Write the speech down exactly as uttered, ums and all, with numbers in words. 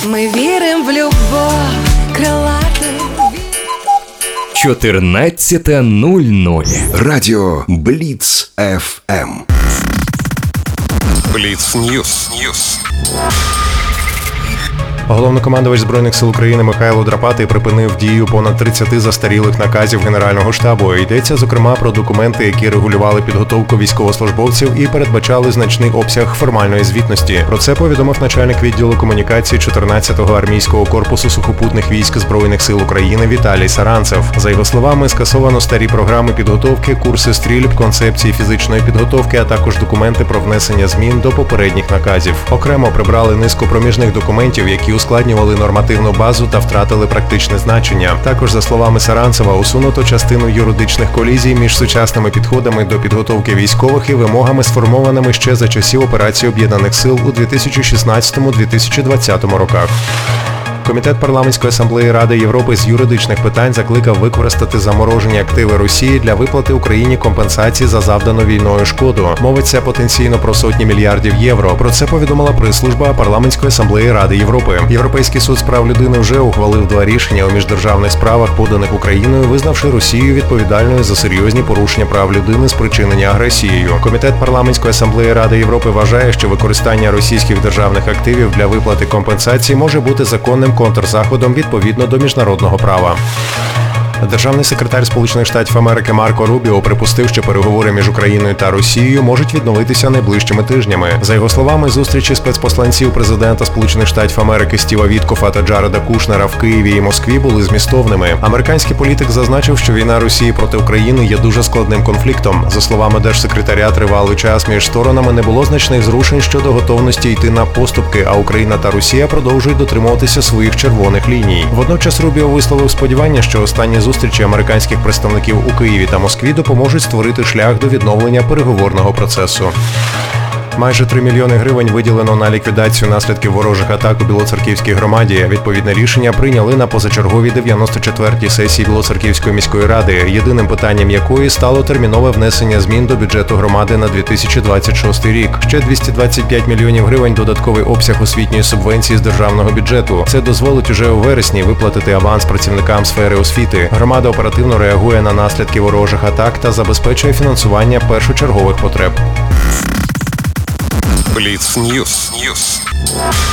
Ми віримо в любов крилату. чотирнадцята нуль нуль. Радіо Бліц еф ем. Бліц Ньюс. Ньюс. Головнокомандувач Збройних сил України Михайло Драпатий припинив дію понад тридцяти застарілих наказів Генерального штабу. Йдеться, зокрема, про документи, які регулювали підготовку військовослужбовців і передбачали значний обсяг формальної звітності. Про це повідомив начальник відділу комунікації чотирнадцятого армійського корпусу сухопутних військ Збройних сил України Віталій Саранцев. За його словами, скасовано старі програми підготовки, курси стрільб, концепції фізичної підготовки, а також документи про внесення змін до попередніх наказів. Окремо прибрали низку проміжних документів, які ускладнювали нормативну базу та втратили практичне значення. Також, за словами Саранцева, усунуто частину юридичних колізій між сучасними підходами до підготовки військових і вимогами, сформованими ще за часів операції Об'єднаних сил у дві тисячі шістнадцятому - дві тисячі двадцятому роках. Комітет Парламентської асамблеї Ради Європи з юридичних питань закликав використати заморожені активи Росії для виплати Україні компенсації за завдану війною шкоду. Мовиться потенційно про сотні мільярдів євро. Про це повідомила прес-служба Парламентської асамблеї Ради Європи. Європейський суд з прав людини вже ухвалив два рішення у міждержавних справах, поданих Україною, визнавши Росію відповідальною за серйозні порушення прав людини, спричинені агресією. Комітет Парламентської асамблеї Ради Європи вважає, що використання російських державних активів для виплати компенсації може бути законним контрзаходом відповідно до міжнародного права. Державний секретар Сполучених Штатів Америки Марко Рубіо припустив, що переговори між Україною та Росією можуть відновитися найближчими тижнями. За його словами, зустрічі спецпосланців президента Сполучених Штатів Америки Стіва Віткофа та Джареда Кушнера в Києві і Москві були змістовними. Американський політик зазначив, що війна Росії проти України є дуже складним конфліктом. За словами держсекретаря, тривалий час між сторонами не було значних зрушень щодо готовності йти на поступки, а Україна та Росія продовжують дотримуватися своїх червоних ліній. Водночас Рубіо висловив сподівання, що останні зустрічі американських представників у Києві та Москві допоможуть створити шлях до відновлення переговорного процесу. Майже три мільйони гривень виділено на ліквідацію наслідків ворожих атак у Білоцерківській громаді. Відповідне рішення прийняли на позачерговій дев'яносто четвертій сесії Білоцерківської міської ради, єдиним питанням якої стало термінове внесення змін до бюджету громади на дві тисячі двадцять шостий рік. Ще двісті двадцять п'ять мільйонів гривень додатковий обсяг освітньої субвенції з державного бюджету. Це дозволить уже у вересні виплатити аванс працівникам сфери освіти. Громада оперативно реагує на наслідки ворожих атак та забезпечує фінансування першочергових потреб. Бліц Ньюс. Ньюс.